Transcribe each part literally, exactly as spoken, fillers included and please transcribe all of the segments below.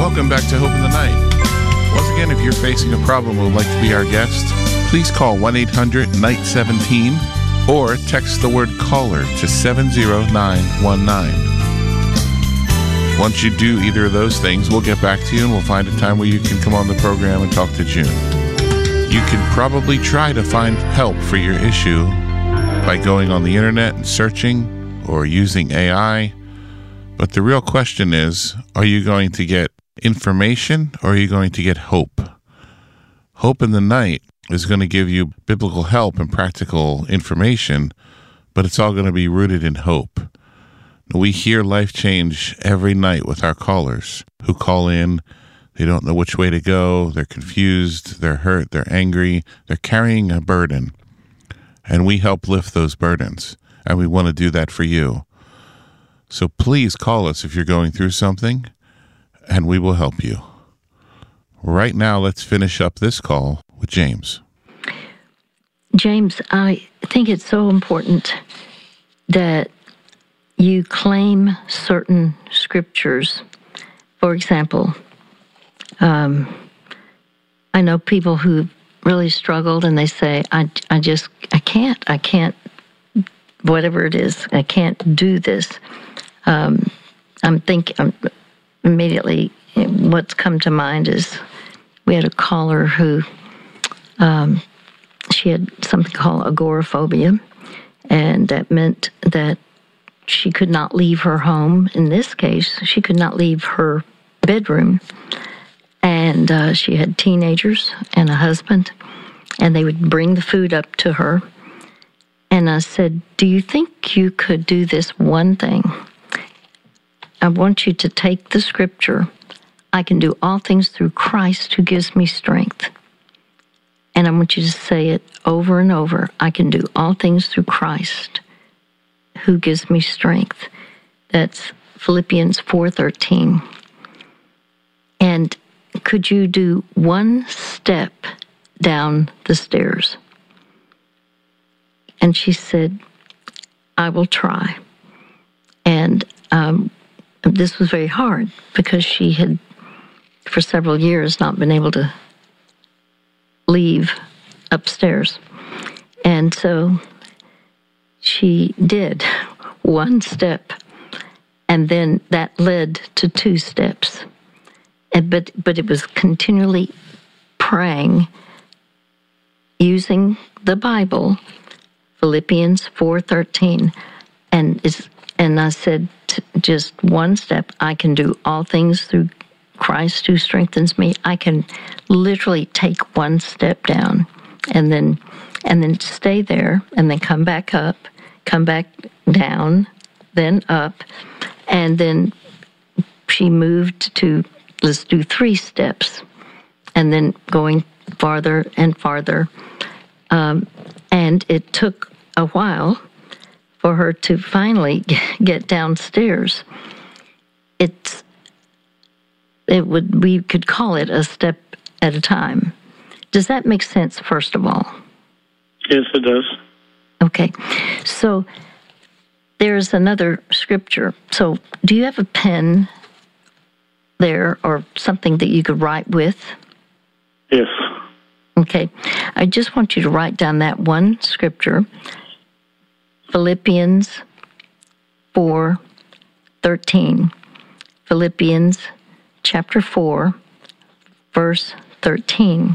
Welcome back to Hope in the Night. Once again, if you're facing a problem and would like to be our guest, please call one eight hundred N I G H seventeen or text the word caller to seven zero nine one nine. Once you do either of those things, we'll get back to you and we'll find a time where you can come on the program and talk to June. You can probably try to find help for your issue by going on the internet and searching or using A I. But the real question is, are you going to get information or are you going to get hope? Hope in the Night is going to give you biblical help and practical information, but it's all going to be rooted in hope. We hear life change every night with our callers who call in. They don't know which way to go. They're confused. They're hurt. They're angry. They're carrying a burden. And we help lift those burdens. And we want to do that for you. So please call us if you're going through something, and we will help you. Right now, let's finish up this call with James. James, I think it's so important that you claim certain scriptures. For example, um, I know people who really struggled and they say, I, I just, I can't, I can't, whatever it is, I can't do this. Um, I'm thinking, I'm immediately, what's come to mind is we had a caller who, um, she had something called agoraphobia, and that meant that she could not leave her home. In this case, she could not leave her bedroom. And uh, she had teenagers and a husband, and they would bring the food up to her. And I said, do you think you could do this one thing? I want you to take the scripture, I can do all things through Christ who gives me strength. And I want you to say it over and over. I can do all things through Christ who gives me strength. That's Philippians four thirteen. And could you do one step down the stairs? And she said, I will try. And um, this was very hard because she had, for several years, not been able to leave upstairs. And so she did one step, and then that led to two steps. And, but but it was continually praying, using the Bible, Philippians four thirteen, and is and I said, just one step. I can do all things through Christ who strengthens me. I can literally take one step down, and then and then stay there, and then come back up, come back down, then up, and then she moved to, let's do three steps, and then going farther and farther. Um, and it took a while for her to finally get downstairs. It's, it would, we could call it a step at a time. Does that make sense, first of all? Yes, it does. Okay. So there's another scripture. So do you have a pen there or something that you could write with? Yes. Okay. I just want you to write down that one scripture, Philippians four thirteen. Philippians chapter four, verse thirteen.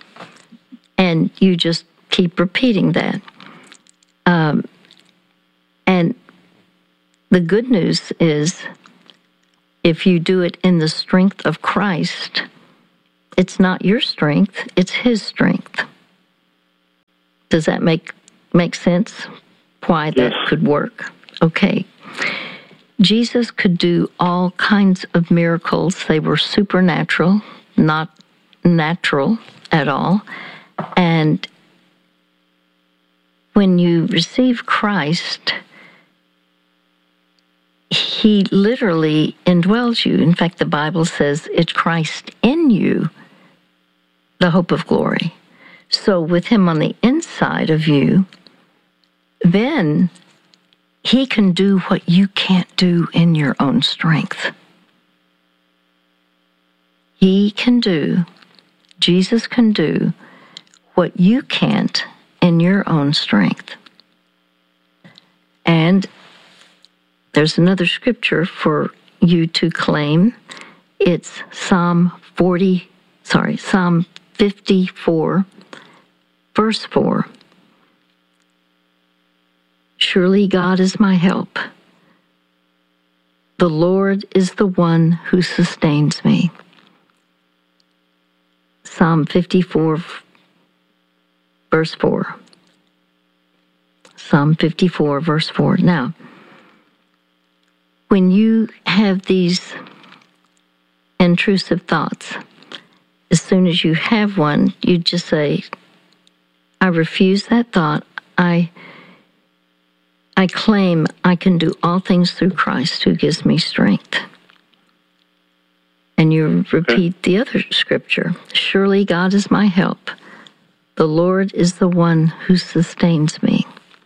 And you just keep repeating that. Um, and the good news is, if you do it in the strength of Christ, it's not your strength, it's His strength. Does that make make sense? Why that Yes. could work? Okay. Jesus could do all kinds of miracles. They were supernatural, not natural at all. And when you receive Christ, He literally indwells you. In fact, the Bible says it's Christ in you, the hope of glory. So with Him on the inside of you, then He can do what you can't do in your own strength. He can do, Jesus can do what you can't in your own strength. And there's another scripture for you to claim. It's Psalm forty, sorry, Psalm fifty-four, verse four. Surely God is my help. The Lord is the one who sustains me. Psalm fifty-four, verse four. Psalm fifty-four, verse four. Now, when you have these intrusive thoughts, as soon as you have one, you just say, I refuse that thought. I I claim I can do all things through Christ who gives me strength. And you repeat the other scripture. Surely God is my help. The Lord is the one who sustains me.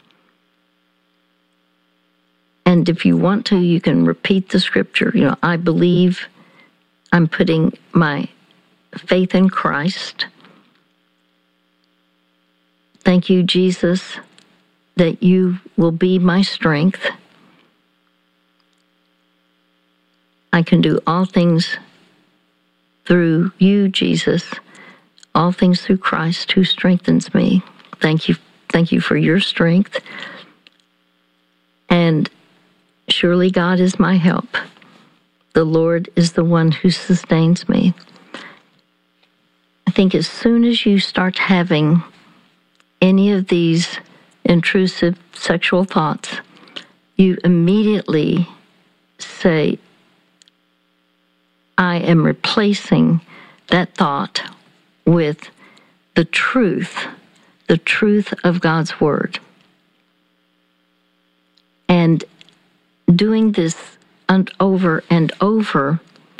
And if you want to, you can repeat the scripture. You know, I believe I'm putting my faith in Christ. Thank you, Jesus, that you will be my strength. I can do all things through you, Jesus, all things through Christ who strengthens me. Thank you. Thank you for your strength. And surely God is my help. The Lord is the one who sustains me. I think as soon as you start having any of these intrusive sexual thoughts, you immediately say, I am replacing that thought with the truth, the truth of God's Word. And doing this over and over,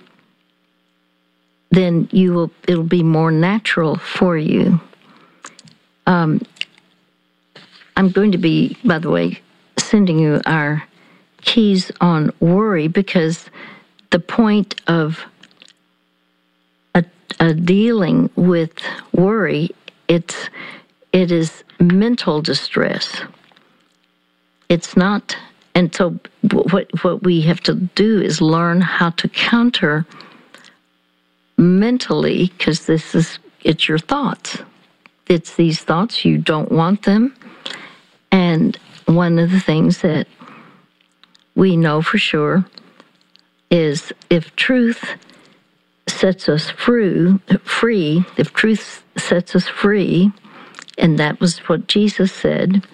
then you will, it'll be more natural for you. Um, I'm going to be, by the way, sending you our keys on worry, because the point of a, a dealing with worry, it's it is mental distress. It's not, and so what what we have to do is learn how to counter mentally, because this is it's your thoughts. It's these thoughts, you don't want them. And one of the things that we know for sure is if truth sets us free, free, if truth sets us free, and that was what Jesus said,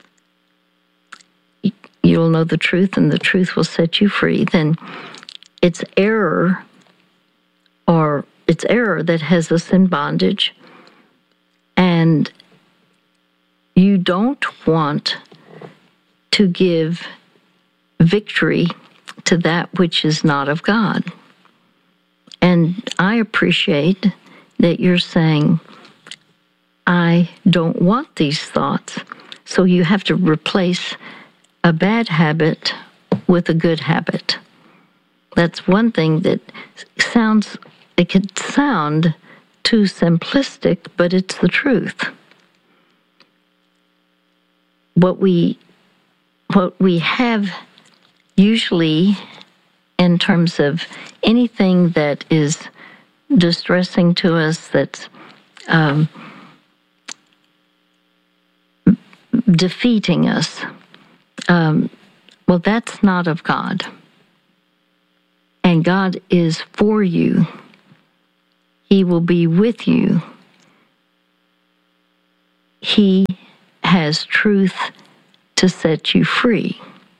you'll know the truth and the truth will set you free, then it's error, or it's error that has us in bondage. And you don't want to give victory to that which is not of God. And I appreciate that you're saying, I don't want these thoughts. So you have to replace a bad habit with a good habit. That's one thing that sounds, it could sound too simplistic, but it's the truth. What we, what we have usually in terms of anything that is distressing to us, that's um, defeating us, um, well, that's not of God. And God is for you. He will be with you. He has truth to set you free.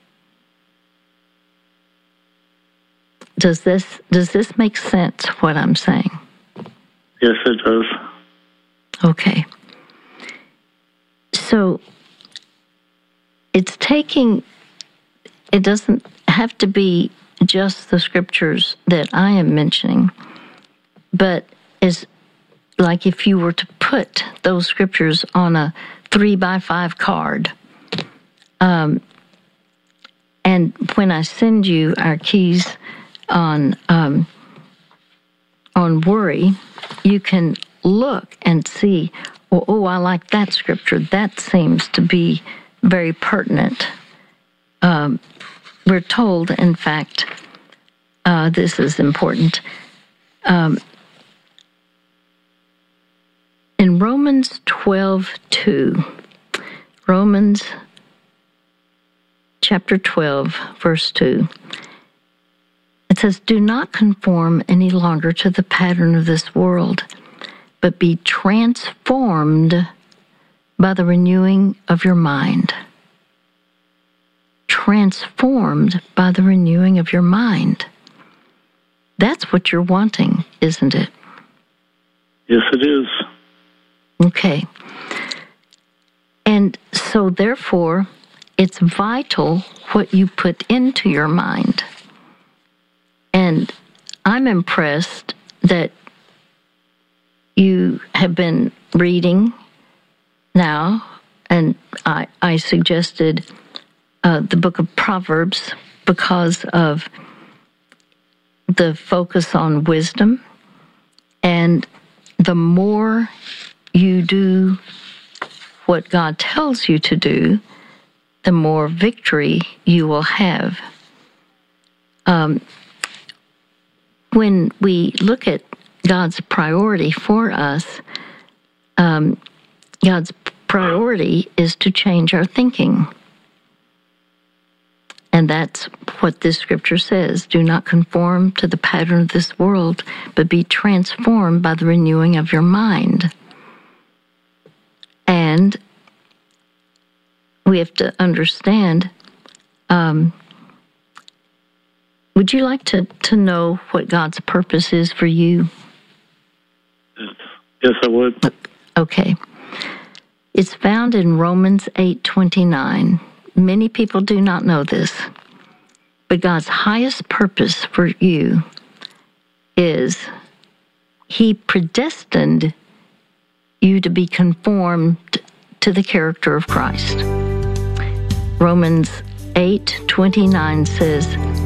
Does this does this make sense, what I'm saying? Yes, it does. Okay. So it's taking, it doesn't have to be just the scriptures that I am mentioning, but as like if you were to put those scriptures on a three by five card, um, and when I send you our keys on um, on worry, you can look and see, oh, oh, I like that scripture. That seems to be very pertinent. Um, we're told, in fact, uh, this is important. Um, in Romans twelve two, Romans chapter twelve, verse two, it says, "Do not conform any longer to the pattern of this world, but be transformed by the renewing of your mind." Transformed by the renewing of your mind. That's what you're wanting, isn't it? Yes, it is. Okay. And so, therefore, it's vital what you put into your mind. And I'm impressed that you have been reading now, and I, I suggested uh, the book of Proverbs because of the focus on wisdom. And the more you do what God tells you to do, the more victory you will have. Um, when we look at God's priority for us, um, God's priority is to change our thinking. And that's what this scripture says. Do not conform to the pattern of this world, but be transformed by the renewing of your mind. And we have to understand, um, would you like to, to know what God's purpose is for you? Yes, I would. Okay. It's found in Romans eight twenty-nine. Many people do not know this, but God's highest purpose for you is He predestined you to be conformed to the character of Christ. Romans eight twenty-nine says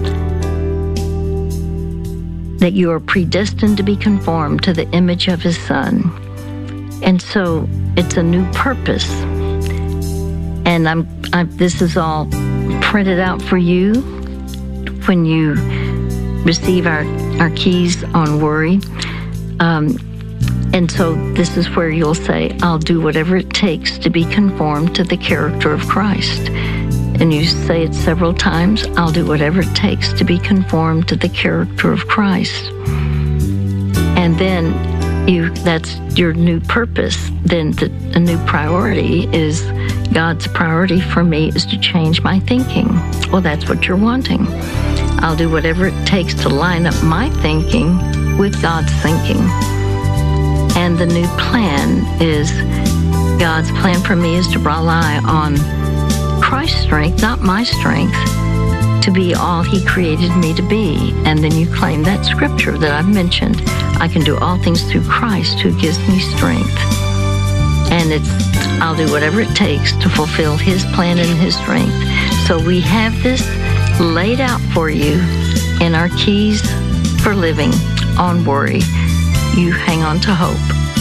that you are predestined to be conformed to the image of His Son. And so it's a new purpose. And I'm, I'm this is all printed out for you when you receive our, our keys on worry. Um, and so this is where you'll say, I'll do whatever it takes to be conformed to the character of Christ. And you say it several times, I'll do whatever it takes to be conformed to the character of Christ. And then you that's your new purpose. Then the, a new priority is, God's priority for me is to change my thinking. Well, that's what you're wanting. I'll do whatever it takes to line up my thinking with God's thinking. And the new plan is, God's plan for me is to rely on Christ's strength, not my strength, to be all He created me to be. And then you claim that scripture that I've mentioned. I can do all things through Christ who gives me strength. And it's, I'll do whatever it takes to fulfill His plan and His strength. So we have this laid out for you in our keys for living on worry. You hang on to hope.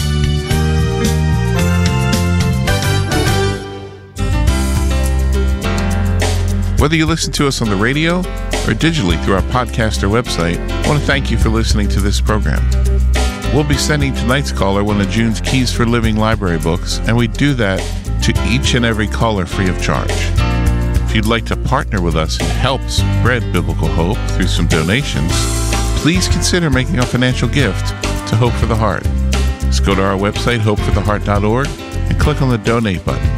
Whether you listen to us on the radio or digitally through our podcast or website, I want to thank you for listening to this program. We'll be sending tonight's caller one of June's Keys for Living library books, and we do that to each and every caller free of charge. If you'd like to partner with us and help spread biblical hope through some donations, please consider making a financial gift to Hope for the Heart. Just go to our website, hope for the heart dot org, and click on the donate button.